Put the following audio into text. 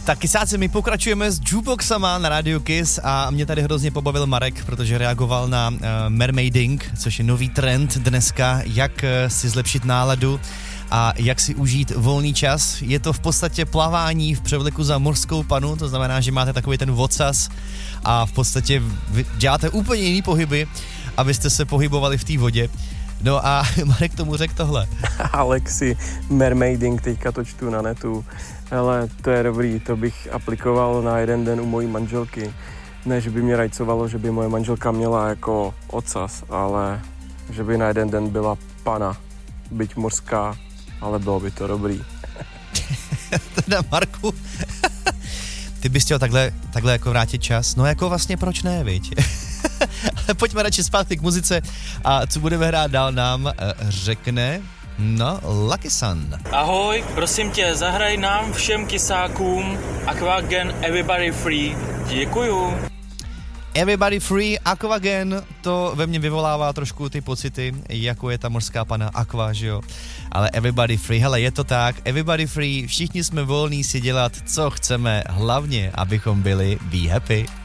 Tak kysáci, my pokračujeme s jukeboxama na Radio Kiss a mě tady hrozně pobavil Marek, protože reagoval na mermaiding, což je nový trend dneska, jak si zlepšit náladu a jak si užít volný čas. Je to v podstatě plavání v převleku za mořskou panu, to znamená, že máte takový ten vocas a v podstatě děláte úplně jiný pohyby, abyste se pohybovali v té vodě. No a Marek tomu řekl tohle. Alexi, mermaiding, teďka to čtu na netu. Hele, to je dobrý, to bych aplikoval na jeden den u mojí manželky. Ne, že by mě rajcovalo, že by moje manželka měla jako ocas, ale že by na jeden den byla pana, byť mořská, ale bylo by to dobrý. Teda Marku, ty bys chtěl takhle jako vrátit čas? No jako vlastně proč ne, viď? Ale pojďme radši zpátky k muzice a co budeme hrát dál nám řekne Lucky Sun. Ahoj, prosím tě, zahraj nám všem kysákům Aquagen Everybody Free. Děkuju. Everybody Free, Aquagen, to ve mně vyvolává trošku ty pocity, jako je ta mořská pana Aqua, že jo? Ale Everybody Free, hele, je to tak, Everybody Free, všichni jsme volní si dělat, co chceme, hlavně, abychom byli be happy.